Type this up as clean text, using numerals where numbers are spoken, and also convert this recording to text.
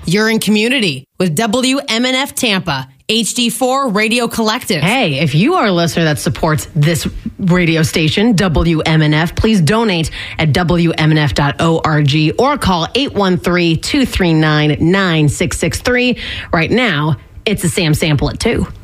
You're in community with WMNF Tampa, HD4 Radio Collective. Hey, if you are a listener that supports this radio station, WMNF, please donate at WMNF.org or call 813-239-9663. Right now, it's a Sam Sample at 2.